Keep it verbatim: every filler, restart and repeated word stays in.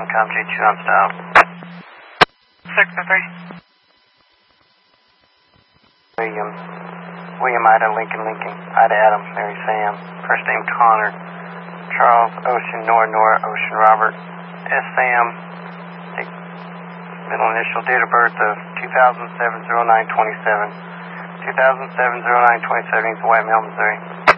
Lincoln, com G two on style. six to three. William. William, Ida, Lincoln, Lincoln. Ida, Adam, Mary, Sam. First name, Connor. Charles, Ocean, Nora, Nora, Ocean, Robert. S. Sam. Middle initial, date of birth of two thousand seven, oh nine twenty-seven. two thousand seven, oh nine twenty-seven, he's White Mill, Missouri.